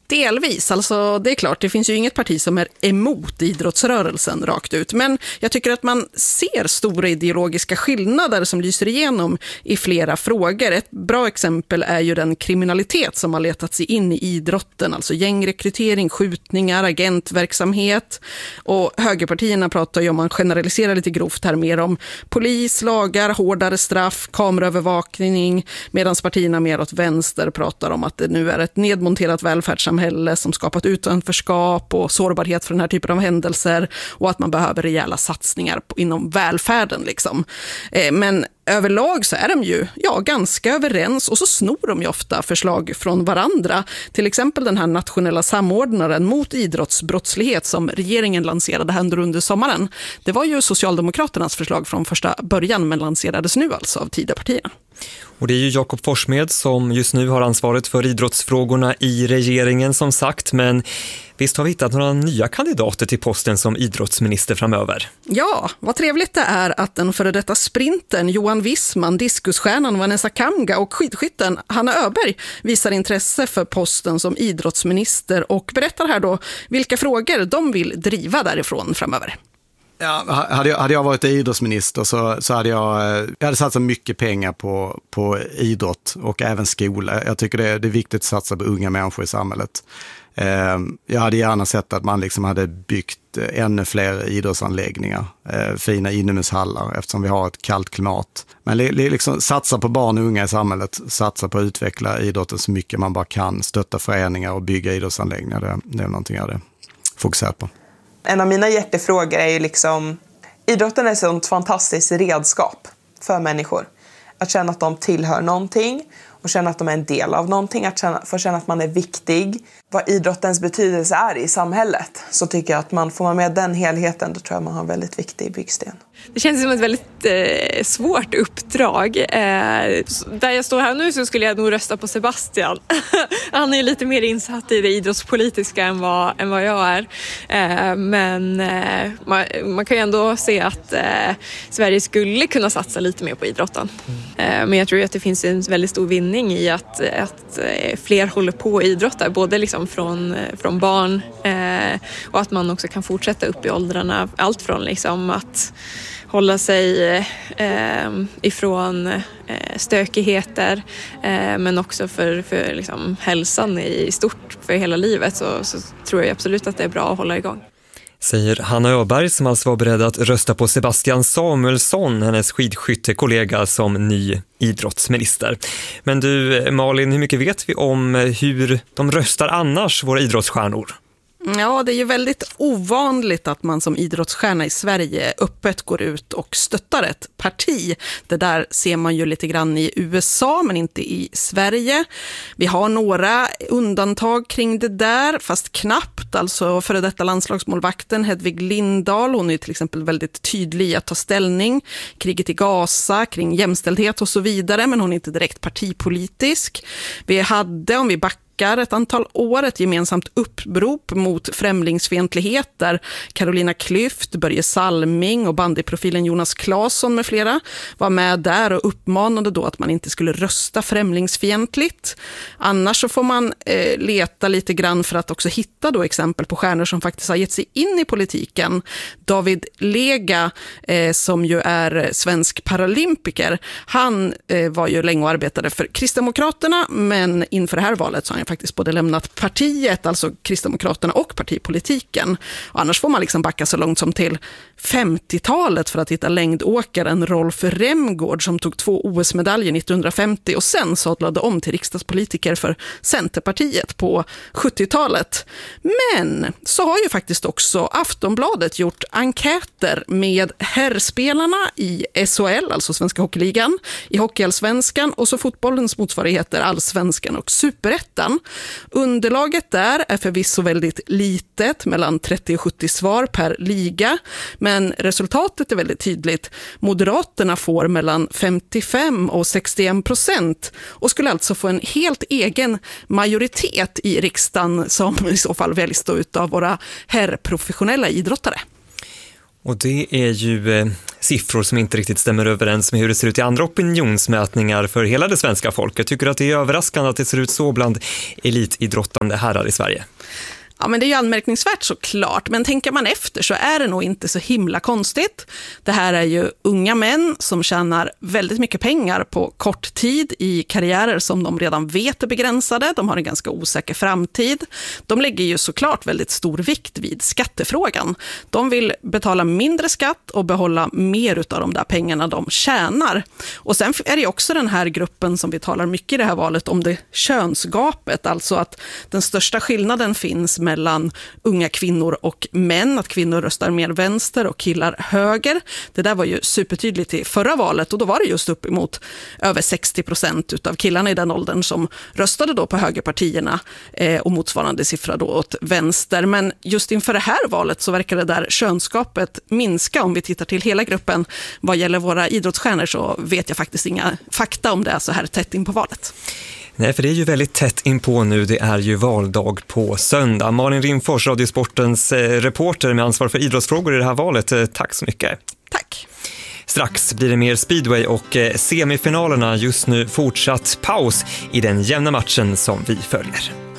Delvis, alltså det är klart, det finns ju inget parti som är emot idrottsrörelsen rakt ut, men jag tycker att man ser stora ideologiska skillnader som lyser igenom i flera frågor. Ett bra exempel är ju den kriminalitet som har letat sig in i idrotten, alltså gängrekrytering, skjutningar, agentverksamhet, och högerpartierna pratar ju, om man generaliserar lite grovt här, mer om polis, lagar, hårdare straff, kameraövervakning, medan partierna mer åt vänster pratar om att det nu är ett nedmonterat välfärdssamhälle som skapat utanförskap och sårbarhet för den här typen av händelser, och att man behöver rejäla satsningar inom välfärden liksom. Men överlag så är de ju ganska överens, och så snor de ju ofta förslag från varandra. Till exempel den här nationella samordnaren mot idrottsbrottslighet som regeringen lanserade här under sommaren. Det var ju Socialdemokraternas förslag från första början, men lanserades nu alltså av Tidöpartierna. Och det är ju Jakob Forssmed som just nu har ansvaret för idrottsfrågorna i regeringen som sagt, men visst har vi hittat några nya kandidater till posten som idrottsminister framöver? Ja, vad trevligt det är att den före detta sprinten Johan Wissman, diskusstjärnan Vanessa Kamga och skidskytten Hanna Öberg visar intresse för posten som idrottsminister och berättar här då vilka frågor de vill driva därifrån framöver. Ja, hade jag varit idrottsminister så hade jag hade satsat mycket pengar på idrott och även skola. Jag tycker det är viktigt att satsa på unga människor i samhället. Jag hade gärna sett att man liksom hade byggt ännu fler idrottsanläggningar, fina inomhushallar, eftersom vi har ett kallt klimat. Men liksom satsa på barn och unga i samhället, satsa på att utveckla idrotten så mycket man bara kan, stötta föreningar och bygga idrottsanläggningar. Det är någonting jag hade fokuserat på. En av mina hjärtefrågor är ju liksom, idrotten är ett sånt fantastiskt redskap för människor. Att känna att de tillhör någonting och känna att de är en del av någonting, få känna att man är viktig. Vad idrottens betydelse är i samhället, så tycker jag att får man med den helheten, då tror jag man har en väldigt viktig byggsten. Det känns som ett väldigt svårt uppdrag. Där jag står här nu så skulle jag nog rösta på Sebastian. Han är ju lite mer insatt i det idrottspolitiska än vad jag är. Men man kan ju ändå se att Sverige skulle kunna satsa lite mer på idrotten. Men jag tror att det finns en väldigt stor vinning i att fler håller på och idrottar. Både liksom från barn och att man också kan fortsätta upp i åldrarna. Allt från liksom att hålla sig ifrån stökigheter, men också för liksom hälsan i stort för hela livet, så tror jag absolut att det är bra att hålla igång. Säger Hanna Öberg som alltså var beredd att rösta på Sebastian Samuelsson, hennes skidskyttekollega, som ny idrottsminister. Men du Malin, hur mycket vet vi om hur de röstar annars, våra idrottsstjärnor? Ja, det är ju väldigt ovanligt att man som idrottsstjärna i Sverige öppet går ut och stöttar ett parti. Det där ser man ju lite grann i USA, men inte i Sverige. Vi har några undantag kring det där, fast knappt. Alltså före detta landslagsmålvakten Hedvig Lindahl, hon är till exempel väldigt tydlig i att ta ställning. Kriget i Gaza, kring jämställdhet och så vidare, men hon är inte direkt partipolitisk. Vi hade, om vi backar ett antal år, ett gemensamt upprop mot främlingsfientlighet där Carolina Klüft, Börje Salming och bandyprofilen Jonas Claesson med flera var med där och uppmanade då att man inte skulle rösta främlingsfientligt. Annars så får man leta lite grann för att också hitta då exempel på stjärnor som faktiskt har gett sig in i politiken. David Lega, som ju är svensk paralympiker, han var ju länge och arbetade för Kristdemokraterna, men inför det här valet så har han faktiskt både lämnat partiet, alltså Kristdemokraterna, och partipolitiken. Och annars får man liksom backa så långt som till 50-talet för att hitta längdåkaren Rolf Remgård som tog 2 OS-medaljer 1950 och sen sadlade om till riksdagspolitiker för Centerpartiet på 70-talet. Men så har ju faktiskt också Aftonbladet gjort enkäter med herrspelarna i SHL, alltså Svenska Hockeyligan, i Hockeyallsvenskan och så fotbollens motsvarigheter Allsvenskan och Superettan. Underlaget där är förvisso väldigt litet, mellan 30 och 70 svar per liga, men resultatet är väldigt tydligt. Moderaterna får mellan 55 och 61% och skulle alltså få en helt egen majoritet i riksdagen som i så fall väljs då utav våra herrprofessionella idrottare. Och det är ju siffror som inte riktigt stämmer överens med hur det ser ut i andra opinionsmätningar för hela det svenska folket. Tycker du att det är överraskande att det ser ut så bland elitidrottande herrar i Sverige? Ja, men det är ju anmärkningsvärt såklart, men tänker man efter så är det nog inte så himla konstigt. Det här är ju unga män som tjänar väldigt mycket pengar på kort tid i karriärer som de redan vet är begränsade. De har en ganska osäker framtid. De lägger ju såklart väldigt stor vikt vid skattefrågan. De vill betala mindre skatt och behålla mer av de där pengarna de tjänar. Och sen är det också den här gruppen som vi talar mycket i det här valet om det könsgapet, alltså att den största skillnaden finns mellan unga kvinnor och män, att kvinnor röstar mer vänster och killar höger. Det där var ju supertydligt i förra valet och då var det just uppemot över 60% utav killarna i den åldern som röstade då på högerpartierna och motsvarande siffra då åt vänster. Men just inför det här valet så verkar det där könsgapet minska. Om vi tittar till hela gruppen vad gäller våra idrottsstjärnor så vet jag faktiskt inga fakta om det är så här tätt in på valet. Nej, för det är ju väldigt tätt inpå nu. Det är ju valdag på söndag. Malin Rimfors, Radiosportens reporter med ansvar för idrottsfrågor i det här valet. Tack så mycket. Tack. Strax blir det mer speedway och semifinalerna. Just nu fortsatt paus i den jämna matchen som vi följer.